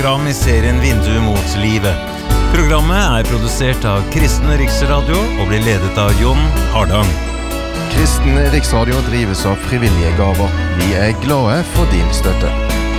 Program I serien Vindu mot livet. Programmet produsert av Kristen Riksradio og blir ledet av Jon Hardang. Kristen Riksradio drives av frivillige gaver. Vi glade for din støtte.